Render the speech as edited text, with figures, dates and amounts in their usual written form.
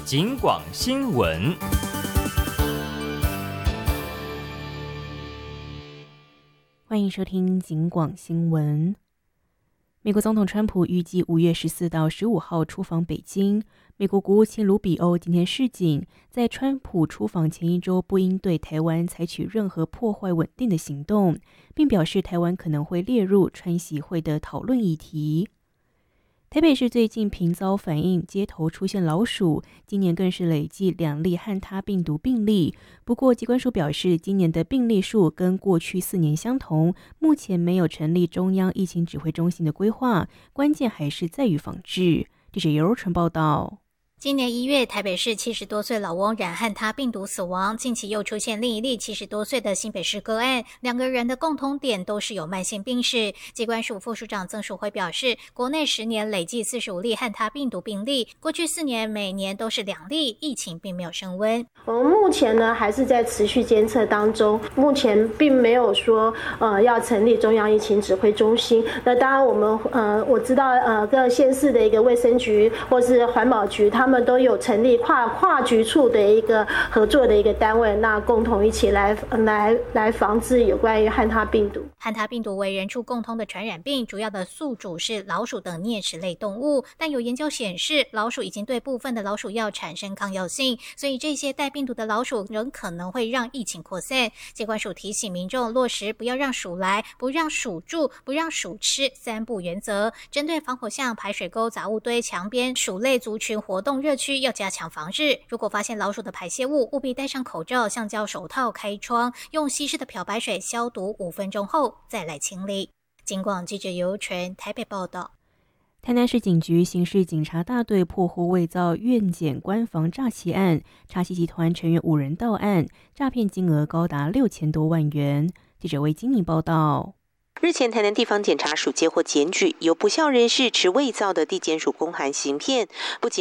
警广新闻。 欢迎收听警广新闻。美国总统川普预计5月14到15号出访北京。美国国务卿卢比欧今天示警，在川普出访前一周不应对台湾采取任何破坏稳定的行动，并表示台湾可能会列入川习会的讨论议题。台北市最近频遭反映街头出现老鼠，今年更是累计2例汉他病毒病例。不过疾管署表示，今年的病例数跟过去4年相同，目前没有成立中央疫情指挥中心的规划，关键还是在于防治。记者尤柔纯报道。 今年1月，台北市70多岁老翁染汉他病毒死亡。近期又出现另一例70多岁的新北市个案，2个人的共同点都是有慢性病史。疾管署副署长曾淑慧表示，国内10年累计45例汉他病毒病例，过去4年每年都是2例，疫情并没有升温。 我们目前呢还是在持续监测当中，目前并没有说要成立中央疫情指挥中心。那当然我们我知道各县市的一个卫生局或是环保局，他们都有成立跨局处的一个合作的一个单位，那共同一起来防治有关于汉他病毒。 汉他病毒为人畜共通的传染病，主要的宿主是老鼠等啮齿类动物，但有研究显示，老鼠已经对部分的老鼠药产生抗药性，所以这些带病毒的老鼠仍可能会让疫情扩散。疾管署提醒民众落实不要让鼠来、不让鼠住、不让鼠吃3不原则，针对防火巷、排水沟、杂物堆、墙边鼠类族群活动热区要加强防治。如果发现老鼠的排泄物，务必戴上口罩、橡胶手套开窗，用稀释的漂白水消毒5分钟后再来清理。警广记者尤纯台北报道。 台南市警局刑事警察大队破获伪造院检官房诈欺案，查缉集团成员5人到案，诈骗金额高达6000多万元。记者魏金妮报道。 日前，台南地方检察署接获检举，有不肖人士持伪造的地检署公函行骗，不仅